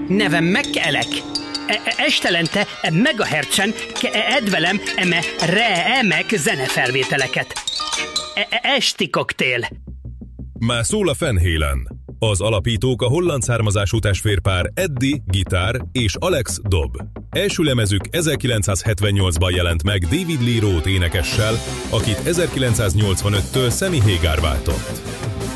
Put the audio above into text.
Nevem McElek. Estelente megahertzen edvelem remek zenefelvételeket. Esti koktél. Már szól a Van Halen. Az alapítók a holland származású testvérpár Eddie, gitár és Alex, dob. Első lemezük 1978-ban jelent meg David Lee Roth énekessel, akit 1985-től Sammy Hagar váltott.